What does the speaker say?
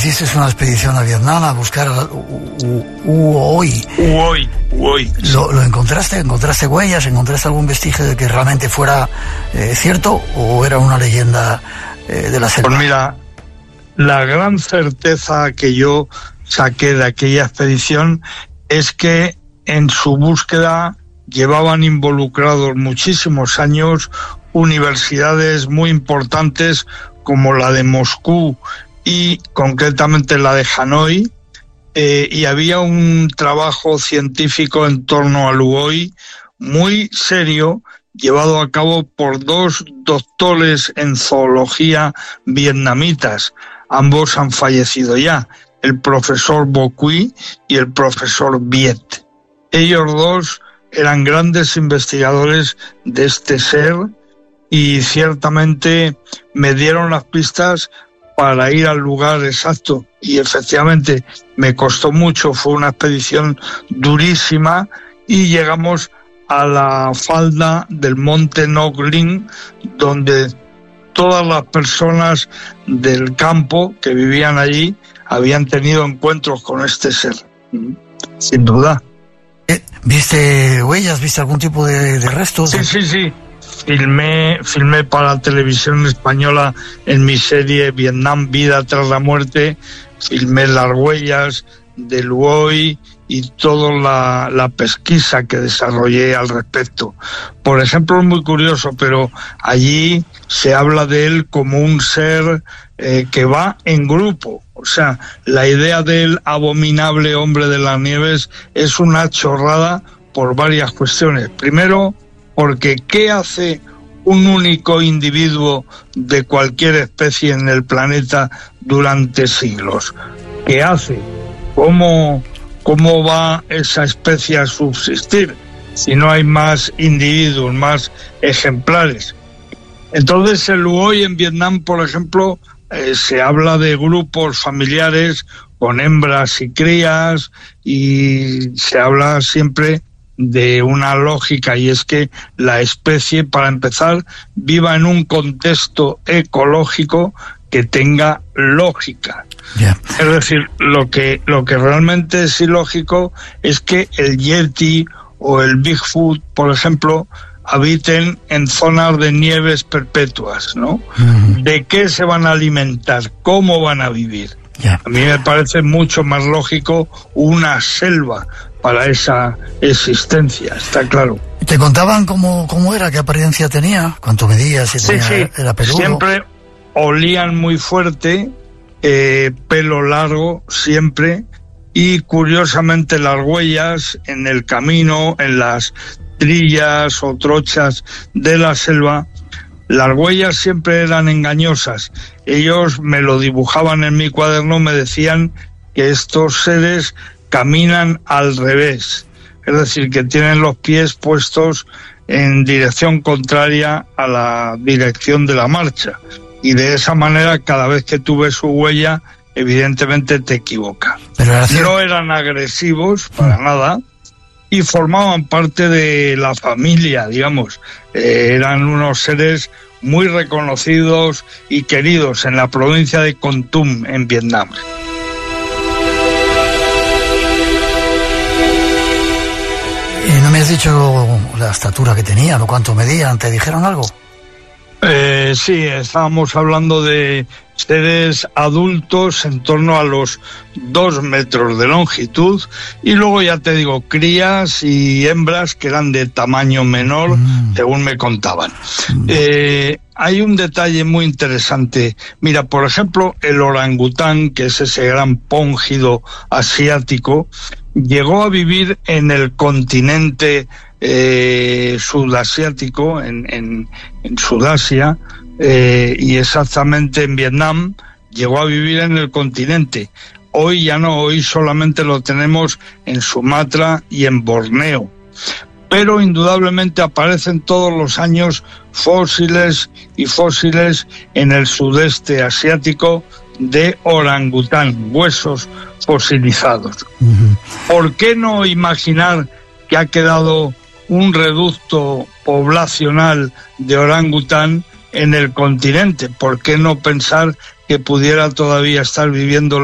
hiciste una expedición a Vietnam a buscar a Huoi. ¿Lo encontraste? ¿Encontraste huellas? ¿Encontraste algún vestigio de que realmente fuera cierto o era una leyenda de la selva? Pues mira, la gran certeza que yo saqué de aquella expedición es que en su búsqueda llevaban involucrados muchísimos años universidades muy importantes como la de Moscú y concretamente la de Hanoi, y había un trabajo científico en torno al Huoi muy serio, llevado a cabo por 2 doctores en zoología vietnamitas. Ambos han fallecido ya, el profesor Bo Quy y el profesor Viet. Ellos 2 eran grandes investigadores de este ser y ciertamente me dieron las pistas para ir al lugar exacto. Y efectivamente me costó mucho, fue una expedición durísima y llegamos a la falda del monte Ngoc Linh, donde todas las personas del campo que vivían allí habían tenido encuentros con este ser, sin duda. ¿Viste huellas? ¿Viste algún tipo de restos? Sí. Filmé para la televisión española en mi serie Vietnam, Vida tras la muerte. Filmé las huellas del Huoi y toda la pesquisa que desarrollé al respecto. Por ejemplo, es muy curioso, pero allí se habla de él como un ser que va en grupo. O sea, la idea del abominable hombre de las nieves es una chorrada por varias cuestiones. Primero, porque ¿qué hace un único individuo de cualquier especie en el planeta durante siglos? ¿Qué hace? ¿Cómo va esa especie a subsistir si no hay más individuos, más ejemplares? Entonces el Huoi en Vietnam, por ejemplo, se habla de grupos familiares con hembras y crías y se habla siempre de una lógica, y es que la especie, para empezar, viva en un contexto ecológico que tenga lógica. Yeah. Es decir, lo que realmente es ilógico es que el Yeti o el Bigfoot, por ejemplo, habiten en zonas de nieves perpetuas, ¿no? ¿De qué se van a alimentar? ¿Cómo van a vivir? Yeah. A mí me parece mucho más lógico una selva para esa existencia, está claro. ¿Te contaban cómo era, qué apariencia tenía? ¿Cuánto medía? Si tenía, sí. ¿Era peludo? Siempre olían muy fuerte, pelo largo siempre, y curiosamente las huellas en el camino, en las trillas o trochas de la selva, las huellas siempre eran engañosas. Ellos me lo dibujaban en mi cuaderno, me decían que estos seres caminan al revés, es decir, que tienen los pies puestos en dirección contraria a la dirección de la marcha, y de esa manera cada vez que tú ves su huella, evidentemente te equivocas. No eran agresivos para nada y formaban parte de la familia, digamos. Eran unos seres muy reconocidos y queridos en la provincia de Kon Tum, en Vietnam. ¿No me has dicho la estatura que tenían o cuánto medían? ¿Te dijeron algo? Sí, estábamos hablando de seres adultos en torno a los 2 metros de longitud, y luego ya te digo, crías y hembras que eran de tamaño menor, según me contaban. Hay un detalle muy interesante. Mira, por ejemplo, el orangután, que es ese gran póngido asiático, llegó a vivir en el continente sudasiático, en Sudasia, y exactamente en Vietnam, llegó a vivir en el continente. Hoy ya no, hoy solamente lo tenemos en Sumatra y en Borneo. Pero indudablemente aparecen todos los años fósiles y fósiles en el sudeste asiático de orangután, huesos fosilizados. ¿Por qué no imaginar que ha quedado un reducto poblacional de orangután en el continente? ¿Por qué no pensar que pudiera todavía estar viviendo